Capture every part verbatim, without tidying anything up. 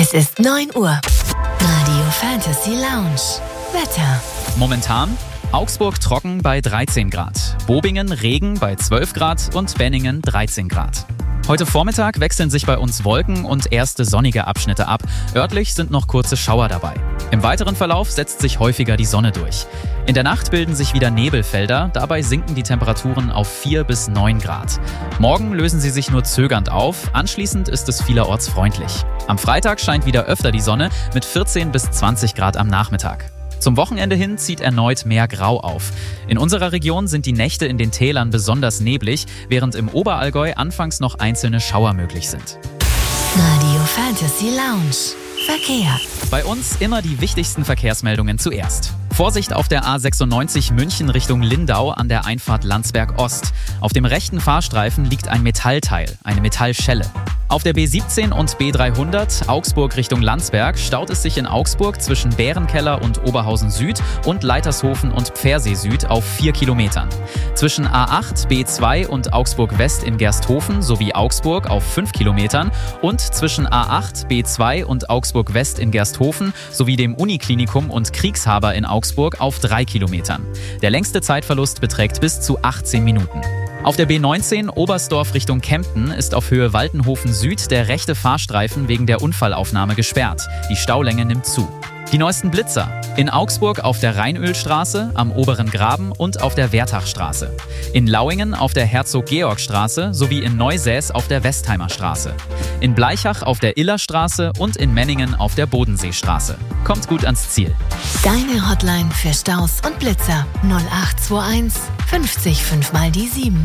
Es ist neun Uhr. Radio Fantasy Lounge. Wetter. Momentan Augsburg trocken bei dreizehn Grad, Bobingen Regen bei zwölf Grad und Benningen dreizehn Grad. Heute Vormittag wechseln sich bei uns Wolken und erste sonnige Abschnitte ab. Örtlich sind noch kurze Schauer dabei. Im weiteren Verlauf setzt sich häufiger die Sonne durch. In der Nacht bilden sich wieder Nebelfelder, dabei sinken die Temperaturen auf vier bis neun Grad. Morgen lösen sie sich nur zögernd auf, anschließend ist es vielerorts freundlich. Am Freitag scheint wieder öfter die Sonne mit vierzehn bis zwanzig Grad am Nachmittag. Zum Wochenende hin zieht erneut mehr Grau auf. In unserer Region sind die Nächte in den Tälern besonders neblig, während im Oberallgäu anfangs noch einzelne Schauer möglich sind. Radio Fantasy Lounge. Verkehr. Bei uns immer die wichtigsten Verkehrsmeldungen zuerst. Vorsicht auf der A sechsundneunzig München Richtung Lindau an der Einfahrt Landsberg Ost. Auf dem rechten Fahrstreifen liegt ein Metallteil, eine Metallschelle. Auf der B siebzehn und B dreihundert Augsburg Richtung Landsberg staut es sich in Augsburg zwischen Bärenkeller und Oberhausen Süd und Leitershofen und Pfersee Süd auf vier Kilometern. Zwischen A acht, B zwei und Augsburg West in Gersthofen sowie Augsburg auf fünf Kilometern und zwischen A acht, B zwei und Augsburg West in Gersthofen sowie dem Uniklinikum und Kriegshaber in Augsburg auf drei Kilometern. Der längste Zeitverlust beträgt bis zu achtzehn Minuten. Auf der B neunzehn Oberstdorf Richtung Kempten ist auf Höhe Waltenhofen Süd der rechte Fahrstreifen wegen der Unfallaufnahme gesperrt. Die Staulänge nimmt zu. Die neuesten Blitzer. In Augsburg auf der Rheinölstraße, am Oberen Graben und auf der Wertachstraße. In Lauingen auf der Herzog-Georg-Straße sowie in Neusäß auf der Westheimer Straße. In Bleichach auf der Illerstraße und in Menningen auf der Bodenseestraße. Kommt gut ans Ziel. Deine Hotline für Staus und Blitzer null acht zwei eins fünfzig fünf mal die sieben.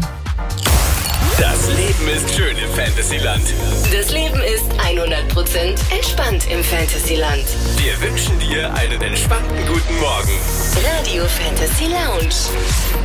Das Leben ist schön im Fantasyland. Das Leben ist hundert Prozent entspannt im Fantasyland. Wir wünschen dir einen entspannten guten Morgen. Radio Fantasy Lounge.